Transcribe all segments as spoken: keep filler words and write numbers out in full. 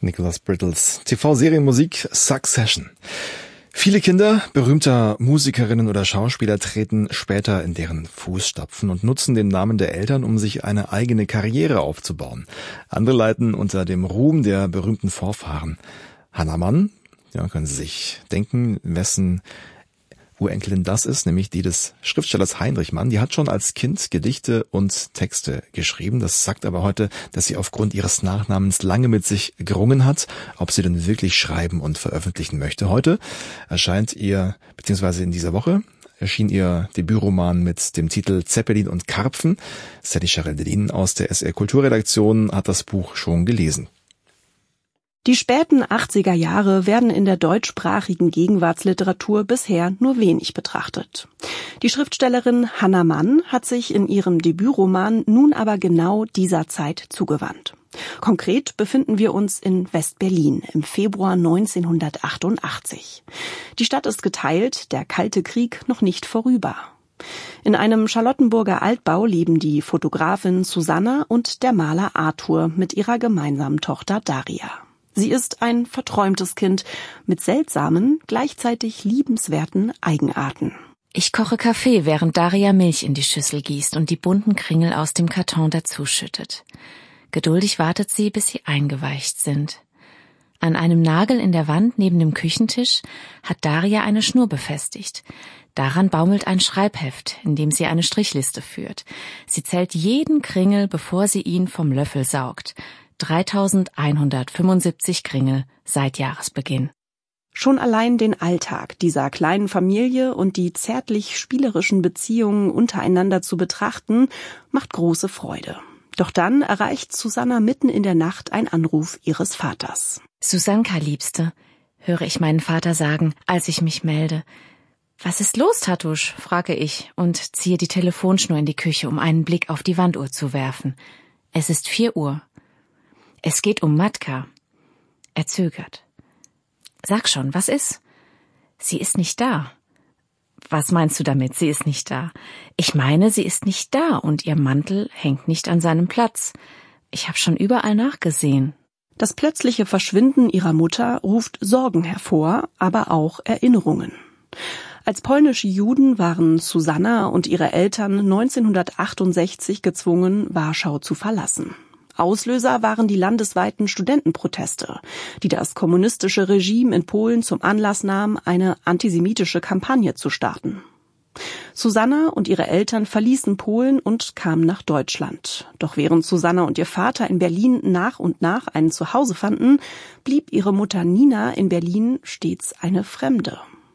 Nicholas Brittles T V-Serienmusik Succession. Viele Kinder berühmter Musikerinnen oder Schauspieler treten später in deren Fußstapfen und nutzen den Namen der Eltern, um sich eine eigene Karriere aufzubauen. Andere leiden unter dem Ruhm der berühmten Vorfahren. Hannah Mann, ja, können Sie sich denken, wessen Urenkelin das ist, nämlich die des Schriftstellers Heinrich Mann. Die hat schon als Kind Gedichte und Texte geschrieben. Das sagt aber heute, dass sie aufgrund ihres Nachnamens lange mit sich gerungen hat, ob sie denn wirklich schreiben und veröffentlichen möchte. Heute erscheint ihr, beziehungsweise in dieser Woche, erschien ihr Debütroman mit dem Titel Zeppelin und Karpfen. Sally Charel-Delin aus der S R Kulturredaktion hat das Buch schon gelesen. Die späten achtziger Jahre werden in der deutschsprachigen Gegenwartsliteratur bisher nur wenig betrachtet. Die Schriftstellerin Hannah Mann hat sich in ihrem Debütroman nun aber genau dieser Zeit zugewandt. Konkret befinden wir uns in West-Berlin im Februar neunzehnhundertachtundachtzig. Die Stadt ist geteilt, der Kalte Krieg noch nicht vorüber. In einem Charlottenburger Altbau leben die Fotografin Susanna und der Maler Arthur mit ihrer gemeinsamen Tochter Daria. Sie ist ein verträumtes Kind mit seltsamen, gleichzeitig liebenswerten Eigenarten. Ich koche Kaffee, während Daria Milch in die Schüssel gießt und die bunten Kringel aus dem Karton dazuschüttet. Geduldig wartet sie, bis sie eingeweicht sind. An einem Nagel in der Wand neben dem Küchentisch hat Daria eine Schnur befestigt. Daran baumelt ein Schreibheft, in dem sie eine Strichliste führt. Sie zählt jeden Kringel, bevor sie ihn vom Löffel saugt. dreitausendeinhundertfünfundsiebzig Kringel seit Jahresbeginn. Schon allein den Alltag dieser kleinen Familie und die zärtlich spielerischen Beziehungen untereinander zu betrachten, macht große Freude. Doch dann erreicht Susanna mitten in der Nacht ein Anruf ihres Vaters. Susanka, Liebste, höre ich meinen Vater sagen, als ich mich melde. Was ist los, Tatusch? Frage ich und ziehe die Telefonschnur in die Küche, um einen Blick auf die Wanduhr zu werfen. Es ist vier Uhr. Es geht um Matka. Er zögert. Sag schon, was ist? Sie ist nicht da. Was meinst du damit, sie ist nicht da? Ich meine, sie ist nicht da und ihr Mantel hängt nicht an seinem Platz. Ich habe schon überall nachgesehen. Das plötzliche Verschwinden ihrer Mutter ruft Sorgen hervor, aber auch Erinnerungen. Als polnische Juden waren Susanna und ihre Eltern neunzehnhundertachtundsechzig gezwungen, Warschau zu verlassen. Auslöser waren die landesweiten Studentenproteste, die das kommunistische Regime in Polen zum Anlass nahm, eine antisemitische Kampagne zu starten. Susanna und ihre Eltern verließen Polen und kamen nach Deutschland. Doch während Susanna und ihr Vater in Berlin nach und nach ein Zuhause fanden, blieb ihre Mutter Nina in Berlin stets eine Fremde.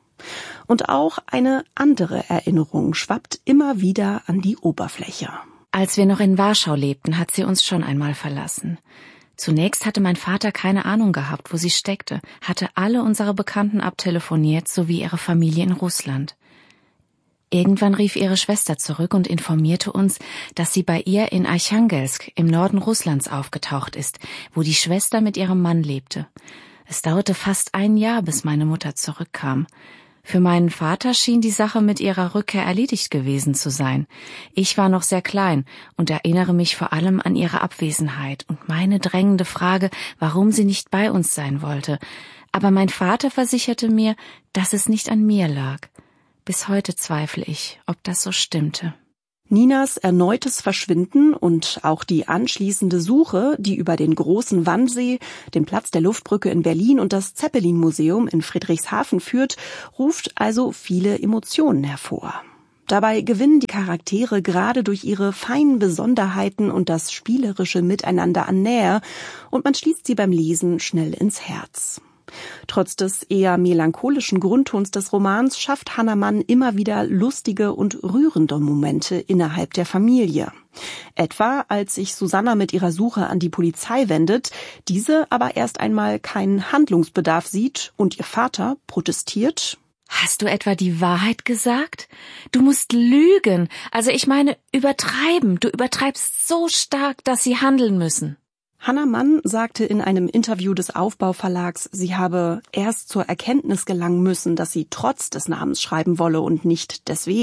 Und auch eine andere Erinnerung schwappt immer wieder an die Oberfläche. Als wir noch in Warschau lebten, hat sie uns schon einmal verlassen. Zunächst hatte mein Vater keine Ahnung gehabt, wo sie steckte, hatte alle unsere Bekannten abtelefoniert, sowie ihre Familie in Russland. Irgendwann rief ihre Schwester zurück und informierte uns, dass sie bei ihr in Archangelsk im Norden Russlands aufgetaucht ist, wo die Schwester mit ihrem Mann lebte. Es dauerte fast ein Jahr, bis meine Mutter zurückkam. Für meinen Vater schien die Sache mit ihrer Rückkehr erledigt gewesen zu sein. Ich war noch sehr klein und erinnere mich vor allem an ihre Abwesenheit und meine drängende Frage, warum sie nicht bei uns sein wollte. Aber mein Vater versicherte mir, dass es nicht an mir lag. Bis heute zweifle ich, ob das so stimmte. Ninas erneutes Verschwinden und auch die anschließende Suche, die über den großen Wannsee, den Platz der Luftbrücke in Berlin und das Zeppelin-Museum in Friedrichshafen führt, ruft also viele Emotionen hervor. Dabei gewinnen die Charaktere gerade durch ihre feinen Besonderheiten und das spielerische Miteinander an Nähe und man schließt sie beim Lesen schnell ins Herz. Trotz des eher melancholischen Grundtons des Romans schafft Hannah Mann immer wieder lustige und rührende Momente innerhalb der Familie. Etwa, als sich Susanna mit ihrer Suche an die Polizei wendet, diese aber erst einmal keinen Handlungsbedarf sieht und ihr Vater protestiert. Hast du etwa die Wahrheit gesagt? Du musst lügen. Also ich meine, übertreiben. Du übertreibst so stark, dass sie handeln müssen. Hannah Mann sagte in einem Interview des Aufbau-Verlags, sie habe erst zur Erkenntnis gelangen müssen, dass sie trotz des Namens schreiben wolle und nicht deswegen.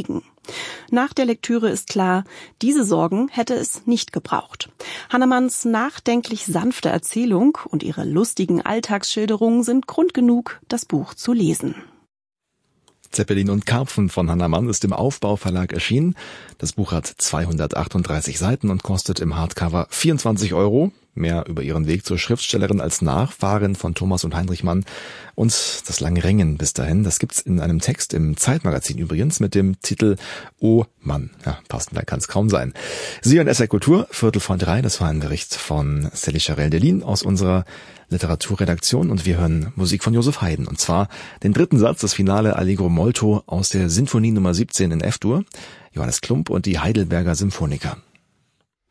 Nach der Lektüre ist klar, diese Sorgen hätte es nicht gebraucht. Hannemanns nachdenklich sanfte Erzählung und ihre lustigen Alltagsschilderungen sind Grund genug, das Buch zu lesen. Zeppelin und Karpfen von Hannah Mann ist im Aufbau Verlag erschienen. Das Buch hat zweihundertachtunddreißig Seiten und kostet im Hardcover vierundzwanzig Euro. Mehr über ihren Weg zur Schriftstellerin als Nachfahrin von Thomas und Heinrich Mann und das lange Ringen bis dahin. Das gibt's in einem Text im Zeitmagazin übrigens mit dem Titel Oh Mann. Ja, passender kann es kaum sein. Sie hören S R Kultur, Viertel vor drei. Das war ein Bericht von Sally Charel-Delin aus unserer Literaturredaktion und wir hören Musik von Joseph Haydn. Und zwar den dritten Satz, das Finale Allegro molto aus der Sinfonie Nummer siebzehn in F-Dur. Johannes Klump und die Heidelberger Symphoniker.